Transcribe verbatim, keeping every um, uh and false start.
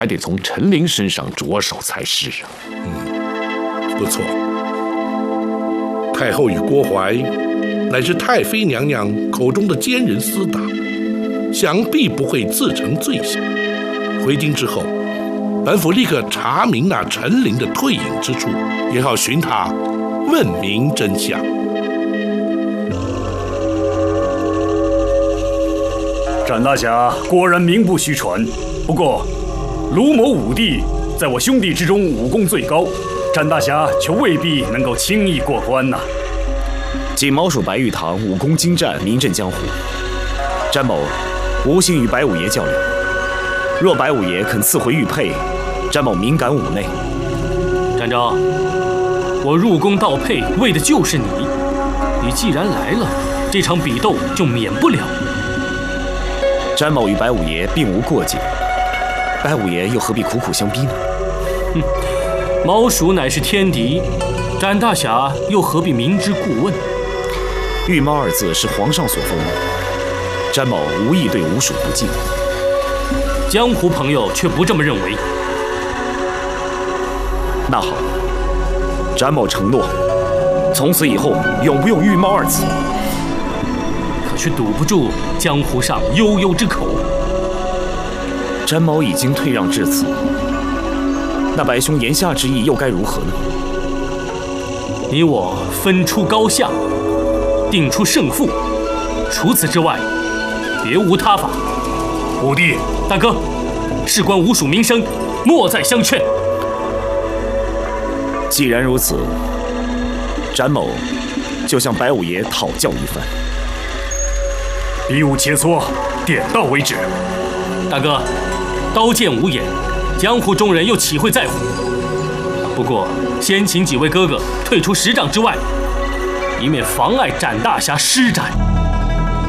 还得从陈琳身上着手才是啊。 嗯，不错。太后与郭槐乃是太妃娘娘口中的奸人私党，想必不会自成罪行。回京之后，本府立刻查明那陈琳的退隐之处，也好寻他问明真相。 展大侠果然名不虚传，不过卢某武弟在我兄弟之中武功最高，展大侠却未必能够轻易过关呐、啊。 锦毛鼠白玉堂武功精湛，名震江湖。詹某无心与白五爷较量，若白五爷肯赐回玉佩，詹某敏感五内。 展昭，我入宫盗佩为的就是你，你既然来了，这场比斗就免不了。 詹某与白五爷并无过节，白五爷又何必苦苦相逼呢？ 哼，毛鼠乃是天敌，展大侠又何必明知故问？ 玉猫二字是皇上所封，詹某无意对吴蜀不敬。 江湖朋友却不这么认为。 那好，詹某承诺，从此以后永不用玉猫二字。 可却堵不住江湖上悠悠之口。 詹某已经退让至此，那白兄言下之意又该如何呢？ 你我分出高下，定出胜负，除此之外，别无他法。 五弟， 大哥，事关吴蜀名声，莫再相劝。 既然如此，詹某就向白五爷讨教一番。 比武切磋，点到为止。 大哥，刀剑无眼，江湖中人又岂会在乎？不过，先请几位哥哥退出十丈之外，以免妨碍展大侠施展。